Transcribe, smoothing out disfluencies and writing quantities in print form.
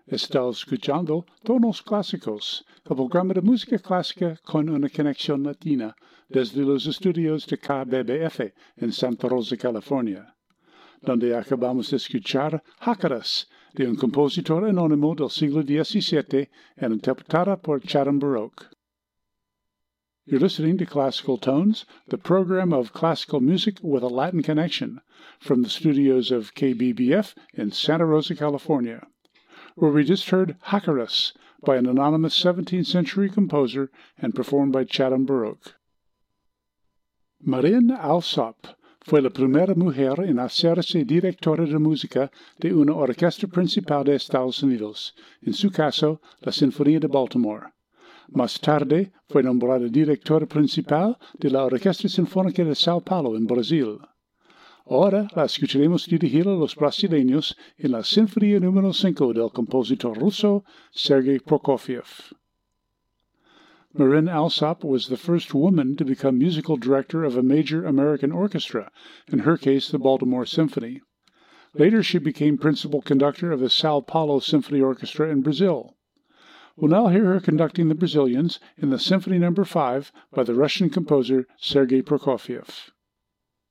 Está escuchando Tonos Clásicos, el programa de música clásica con una conexión latina, desde los estudios de KBBF en Santa Rosa, California, donde acabamos de escuchar Jácaras, de un compositor anónimo del siglo XVII and interpretada por Chatham Baroque. You're listening to Classical Tones, the program of classical music with a Latin connection, from the studios of KBBF in Santa Rosa, California, where we just heard Jácaras by an anonymous 17th century composer and performed by Chatham Baroque. Marin Alsop fue la primera mujer en hacerse directora de música de una orquesta principal de Estados Unidos, en su caso, la Sinfonía de Baltimore. Más tarde, fue nombrada directora principal de la Orquesta Sinfónica de Sao Paulo, en Brasil. Ahora la escucharemos dirigir a los brasileños en la Sinfonía número 5 del compositor ruso Sergei Prokofiev. Marin Alsop was the first woman to become musical director of a major American orchestra, in her case the Baltimore Symphony. Later she became principal conductor of the Sao Paulo Symphony Orchestra in Brazil. We'll now hear her conducting the Brazilians in the Symphony No. 5 by the Russian composer Sergei Prokofiev.